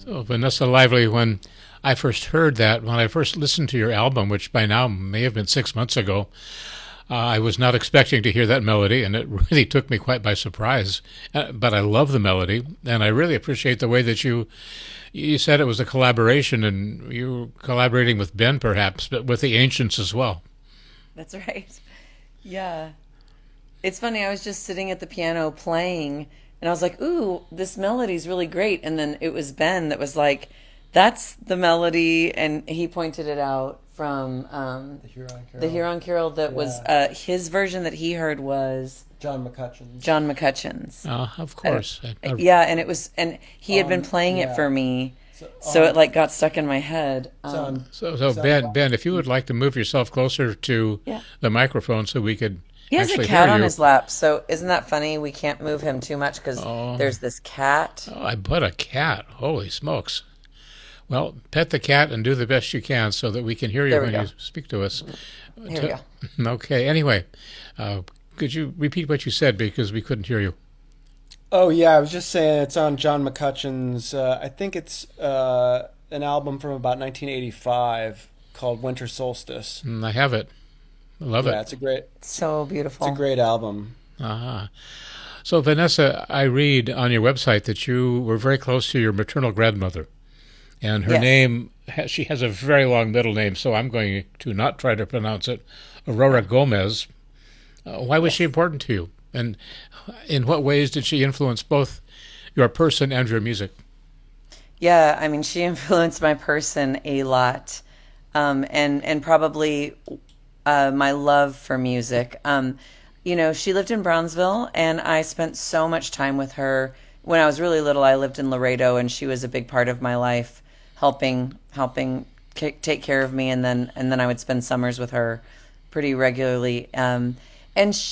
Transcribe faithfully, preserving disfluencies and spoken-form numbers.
So, Vanessa Lively, when I first heard that, when I first listened to your album, which by now may have been six months ago, uh, I was not expecting to hear that melody, and it really took me quite by surprise. Uh, but I love the melody, and I really appreciate the way that you you said it was a collaboration, and you were collaborating with Ben, perhaps, but with the Ancients as well. That's right. Yeah. It's funny, I was just sitting at the piano playing, and I was like, ooh, this melody's really great. And then it was Ben that was like, that's the melody, and he pointed it out from um, The Huron Carol. the Huron Carol that Yeah. was, uh, his version that he heard was John McCutcheon's. John McCutcheon's. Uh, of course. I- I- Yeah, and it was, and he had been Um, playing it yeah. for me, So, so um, it like got stuck in my head. it's Um, on- So, so it's on- Ben, Ben, if you would like to move yourself closer to Yeah. the microphone so we could He has a actually cat hear on you. his lap, so isn't that funny? We can't move him too much because Oh. there's this cat. Oh, I bought a cat. Holy smokes. Well, pet the cat and do the best you can so that we can hear you There we when go. you speak to us. Here we go. Okay, anyway, uh, could you repeat what you said because we couldn't hear you? Oh yeah, I was just saying it's on John McCutcheon's. Uh, I think it's uh, an album from about nineteen eighty-five called Winter Solstice. Mm, I have it. I love Yeah, it. it's a great, So beautiful. it's a great album. Uh-huh. So, Vanessa, I read on your website that you were very close to your maternal grandmother. And her Yes. name, ha- she has a very long middle name, so I'm going to not try to pronounce it. Aurora Gomez. Uh, why was she important to you? And in what ways did she influence both your person and your music? Yeah, I mean, she influenced my person a lot, um, and and probably uh, my love for music. Um, you know, she lived in Brownsville, and I spent so much time with her. When I was really little, I lived in Laredo, and she was a big part of my life, helping helping ca- take care of me, and then and then I would spend summers with her pretty regularly. Um, and